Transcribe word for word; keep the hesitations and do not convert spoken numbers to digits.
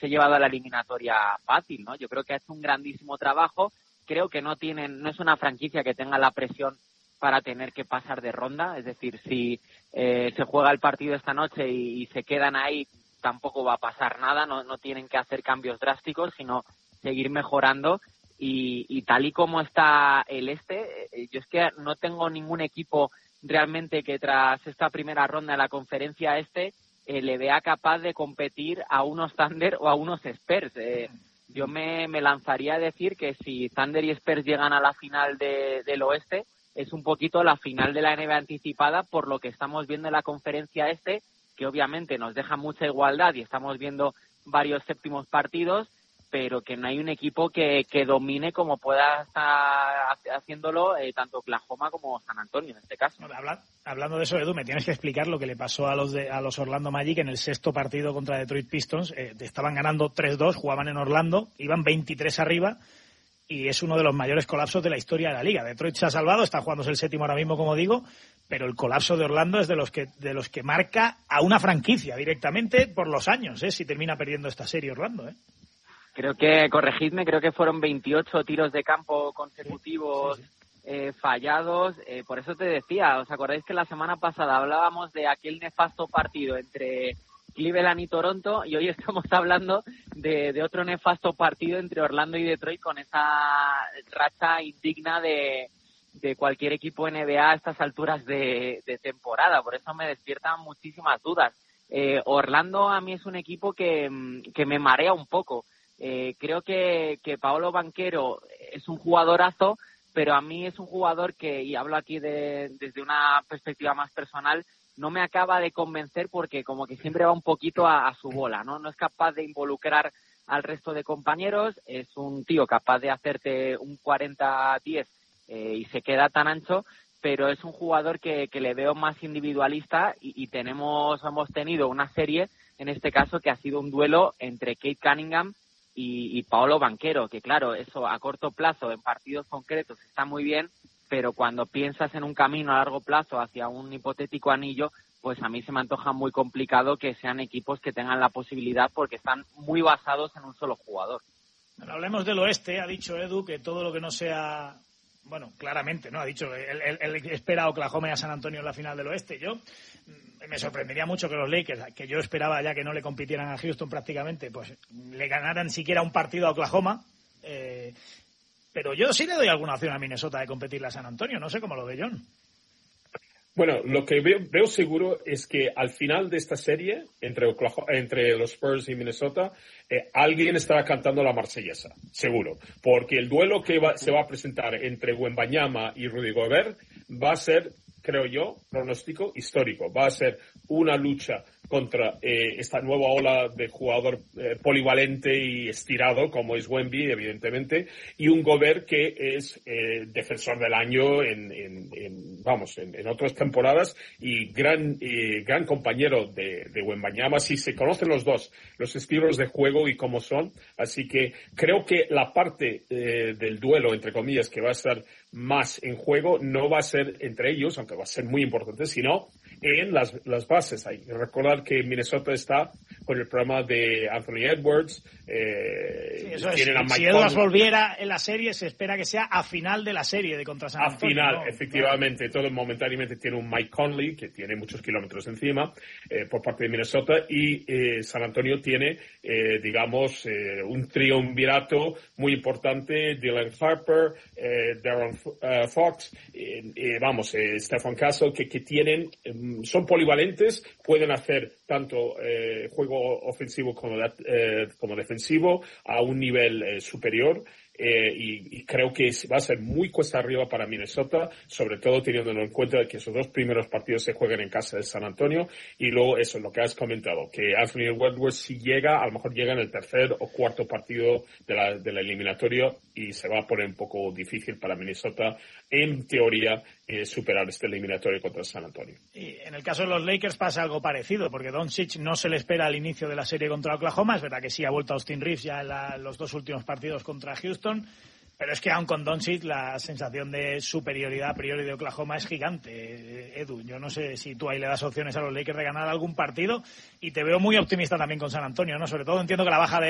hubiese llevado a la eliminatoria fácil, ¿no? Yo creo que ha hecho un grandísimo trabajo. Creo que no tienen, no es una franquicia que tenga la presión para tener que pasar de ronda. Es decir, si eh, se juega el partido esta noche y, y se quedan ahí, tampoco va a pasar nada. No, no tienen que hacer cambios drásticos, sino seguir mejorando. Y, y tal y como está el este, eh, yo es que no tengo ningún equipo realmente que tras esta primera ronda de la conferencia este eh, le vea capaz de competir a unos Thunder o a unos Spurs. Eh, yo me, me lanzaría a decir que si Thunder y Spurs llegan a la final de, del oeste, es un poquito la final de la N B A anticipada por lo que estamos viendo en la conferencia este, que obviamente nos deja mucha igualdad y estamos viendo varios séptimos partidos, pero que no hay un equipo que, que domine como pueda estar haciéndolo eh, tanto Oklahoma como San Antonio en este caso. Habla, hablando de eso, Edu, me tienes que explicar lo que le pasó a los de, a los Orlando Magic en el sexto partido contra Detroit Pistons. Eh, estaban ganando tres dos, jugaban en Orlando, iban veintitrés arriba y es uno de los mayores colapsos de la historia de la liga. Detroit se ha salvado, está jugándose el séptimo ahora mismo, como digo, pero el colapso de Orlando es de los que de los que marca a una franquicia directamente por los años, ¿eh? Si termina perdiendo esta serie Orlando, ¿eh? Creo que, corregidme, creo que fueron veintiocho tiros de campo consecutivos sí, sí, sí. Eh, fallados. Eh, por eso te decía, ¿os acordáis que la semana pasada hablábamos de aquel nefasto partido entre Cleveland y Toronto? Y hoy estamos hablando de, de otro nefasto partido entre Orlando y Detroit con esa racha indigna de, de cualquier equipo N B A a estas alturas de, de temporada. Por eso me despiertan muchísimas dudas. Eh, Orlando a mí es un equipo que, que me marea un poco. Eh, creo que, que Paolo Banchero es un jugadorazo, pero a mí es un jugador que, y hablo aquí de, desde una perspectiva más personal, no me acaba de convencer porque como que siempre va un poquito a, a su bola, ¿no? No es capaz de involucrar al resto de compañeros, es un tío capaz de hacerte un cuarenta diez eh, y se queda tan ancho, pero es un jugador que, que le veo más individualista y, y tenemos, hemos tenido una serie, en este caso, que ha sido un duelo entre Cade Cunningham Y, y Paolo Banchero, que claro, eso a corto plazo en partidos concretos está muy bien, pero cuando piensas en un camino a largo plazo hacia un hipotético anillo, pues a mí se me antoja muy complicado que sean equipos que tengan la posibilidad porque están muy basados en un solo jugador. Bueno, hablemos del oeste. Ha dicho Edu que todo lo que no sea... Bueno, claramente, ¿no? Ha dicho que él, él, él espera a Oklahoma y a San Antonio en la final del oeste. Yo me sorprendería mucho que los Lakers, que yo esperaba ya que no le compitieran a Houston prácticamente, pues le ganaran siquiera un partido a Oklahoma. Eh, pero yo sí le doy alguna opción a Minnesota de competirle a San Antonio. No sé cómo lo ve John. Bueno, lo que veo, veo seguro es que al final de esta serie, entre, Oklahoma, entre los Spurs y Minnesota, eh, alguien estará cantando la marsellesa, seguro. Porque el duelo que va, se va a presentar entre Wembanyama y Rudy Gobert va a ser, creo yo, pronóstico histórico. Va a ser una lucha contra eh, esta nueva ola de jugador eh, polivalente y estirado, como es Wemby, evidentemente, y un Gobert que es eh, defensor del año en, en, en vamos, en, en otras temporadas y gran, eh, gran compañero de, de Wembanyama. Sí, se conocen los dos, los estilos de juego y cómo son, así que creo que la parte eh, del duelo, entre comillas, que va a estar más en juego, no va a ser entre ellos, aunque va a ser muy importante, sino en las, las bases. Hay que recordar que Minnesota está con el programa de Anthony Edwards. Eh, sí, eso es. Si Edwards volviera en la serie, se espera que sea a final de la serie de contra San Antonio. A final, ¿no? efectivamente. Todo momentáneamente tiene un Mike Conley, que tiene muchos kilómetros encima, eh, por parte de Minnesota, y eh, San Antonio tiene, eh, digamos, eh, un triunvirato muy importante, Dylan Harper, eh, Darren uh, Fox, eh, eh, vamos, eh, Stephen Castle, que, que tienen... Eh, son polivalentes, pueden hacer tanto eh, juego ofensivo como, de, eh, como defensivo a un nivel eh, superior. Eh, y, y creo que va a ser muy cuesta arriba para Minnesota, sobre todo teniendo en cuenta que esos dos primeros partidos se juegan en casa de San Antonio, y luego eso, lo que has comentado, que Anthony Edwards si llega, a lo mejor llega en el tercer o cuarto partido de la, de la eliminatoria, y se va a poner un poco difícil para Minnesota, en teoría, eh, superar este eliminatorio contra San Antonio. Y en el caso de los Lakers pasa algo parecido, porque Doncic no se le espera al inicio de la serie contra Oklahoma. Es verdad que sí ha vuelto Austin Reeves ya en la, los dos últimos partidos contra Houston, pero es que aun con Doncic la sensación de superioridad a priori de Oklahoma es gigante. Edu, yo no sé si tú ahí le das opciones a los Lakers de ganar algún partido, y te veo muy optimista también con San Antonio, ¿no? Sobre todo entiendo que la baja de